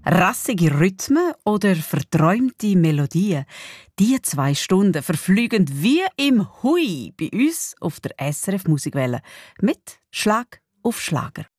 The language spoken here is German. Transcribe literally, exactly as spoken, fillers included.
Rassige Rhythmen oder verträumte Melodien. Die zwei Stunden verfliegen wie im Hui bei uns auf der S R F Musikwelle mit Schlag auf Schlager.